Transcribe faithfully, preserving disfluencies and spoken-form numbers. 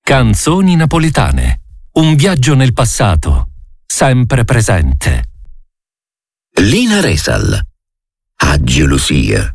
Canzoni napoletane. Un viaggio nel passato, sempre presente. Lina Resal. A gelosia.